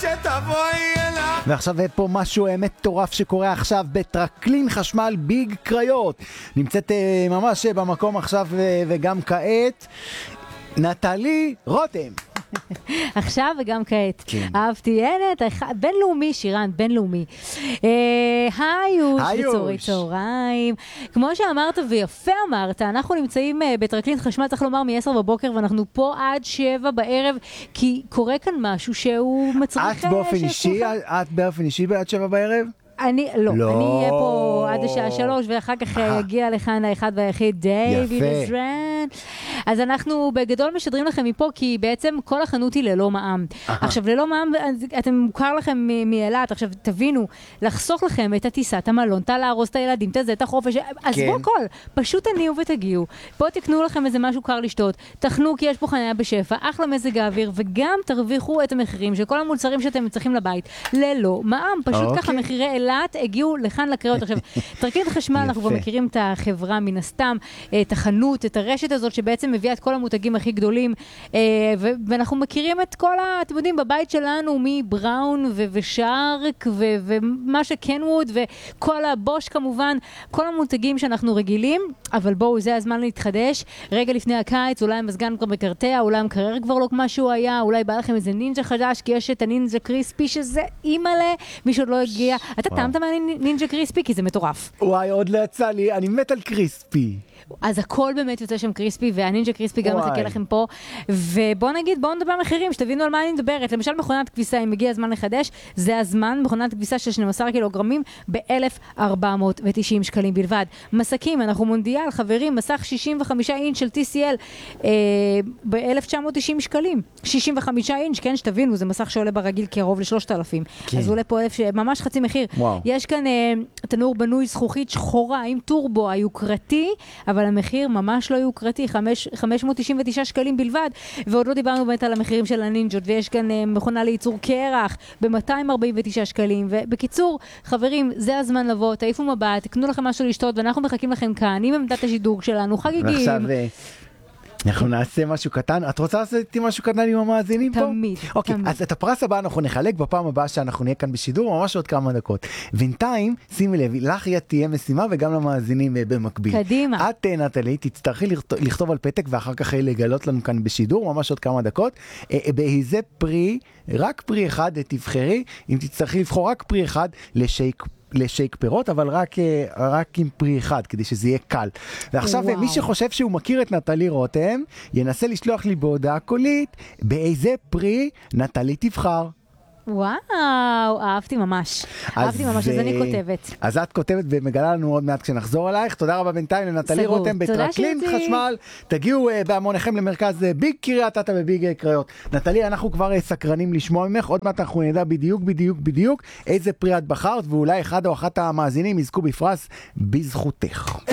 שתבואי אליי. ועכשיו פה משהו מטורף שקורה עכשיו בטרקלין חשמל ביג קריות. נמצאת ממש במקום עכשיו וגם כעת נטלי רותם. עכשיו וגם כעת. כן. אהבתי, בינלאומי, שירן, בינלאומי. היוש וצהרי צהריים. כמו שאמרת ויפה אמרת, אנחנו נמצאים בטרקלין חשמל, צריך לומר מ-10 בבוקר, ואנחנו פה עד 7 בערב, כי קורה כאן משהו שהוא מצריך... את באופן אישי בעד 7 בערב? אני אהיה פה עד השעה 3, ואחר כך יגיע לכאן האחד והיחיד דיוויד עזרן. אז אנחנו בגדול משדרים לכם מפה, כי בעצם כל החנות היא ללא מע"מ. עכשיו, ללא מע"מ, אתם מוכר לכם מאילת, עכשיו תבינו, לחסוך לכם את הטיסת המלון, לארוז את הילדים, את החופש, עזבו הכל, פשוט תניעו ותגיעו. פה תקנו לכם איזה משהו קר לשתות, תחנו כי יש פה חניה בשפע, אחלה מזג האוויר, וגם תרוויחו את המחירים של כל המוצרים שאתם צריכים לבית, ללא מע"מ. פשוט ככה מחירי אילת הגיעו לכאן לקריות. עכשיו, טרקלין חשמל, אנחנו כבר מכירים את החברה מן הסתם, את החנות, את הרשת הזאת שבעצם מביאה את כל המותגים הכי גדולים, ואנחנו מכירים את כל אתם יודעים, בבית שלנו, מבראון ושארק ומה שקנווד וכל הבוש כמובן, כל המותגים שאנחנו רגילים, אבל בואו, זה הזמן להתחדש. רגע לפני הקיץ, אולי המזגן כבר מקרטע, אולי המקרר כבר לא כמו שהוא היה, אולי בא לכם איזה נינג'ה חדש, כי יש את הנינג'ה קריספי שזה אימאלה, מי שעוד לא הגיע. אתה טעמת מהנינג'ה קריספי? כי זה מטורף. וואי, עוד לא יצא לי, אני מת על קריספי. אז הכל באמת יוצא שם קריספי, והנינג'ה קריספי גם מחכה לכם פה. ובואו נדבר מחירים, שתבינו על מה אני מדברת. למשל, מכונת כביסה, אם מגיע הזמן לחדש, זה הזמן, מכונת כביסה של 12 קילוגרמים ב-1,490 שקלים בלבד. מסקים, אנחנו מונדיאל, חברים, מסך 65 אינץ' של TCL ב-1,990 שקלים. 65 אינץ', כן, שתבינו, זה מסך שעולה ברגיל קרוב ל-3,000. אז עולה פה ממש חצי מחיר. יש כאן תנור בנוי זכוכית שחורה עם טורבו היוקרתי, אבל המחיר ממש לא יוקרתי, 599 שקלים בלבד, ועוד לא דיברנו באמת על המחירים של הנינג'ות, ויש כאן מכונה לייצור קרח ב-249 שקלים, ובקיצור, חברים, זה הזמן לבוא, תעיפו מבט, תקנו לכם משהו לשתות, ואנחנו מחכים לכם כאן, עם עמדת השידור שלנו, חגיגים. ועכשיו אנחנו נעשה משהו קטן. את רוצה לעשות איתי משהו קטן עם המאזינים פה? תמיד. אוקיי, אז את הפרס הבא אנחנו נחלק בפעם הבאה שאנחנו נהיה כאן בשידור, ממש עוד כמה דקות. בינתיים, שימי לב, לך תהיה משימה וגם למאזינים במקביל. קדימה. את, נטלי, תצטרכי לכתוב על פתק ואחר כך לגלות לנו כאן בשידור, ממש עוד כמה דקות. באיזה פרי, רק פרי אחד תבחרי, אם תצטרכי לבחור רק פרי אחד לשייק פירות, אבל רק עם פרי אחד, כדי שזה יהיה קל. ועכשיו, מי שחושב שהוא מכיר את נטלי רותם, ינסה לשלוח לי בהודעה קולית, באיזה פרי נטלי תבחר. וואו, אהבתי ממש. אז אני כותבת. אז את כותבת ומגלה לנו עוד מעט כשנחזור עלייך. תודה רבה בינתיים לנטלי רותם בטרקלין חשמל. תגיעו בהמוניכם למרכז ביג קריית אתא בביג קריות. נטלי, אנחנו כבר סקרנים לשמוע ממך. עוד מעט אנחנו נדע בדיוק איזה פרי את בחרת, ואולי אחד או אחת המאזינים יזכו בפרס בזכותך.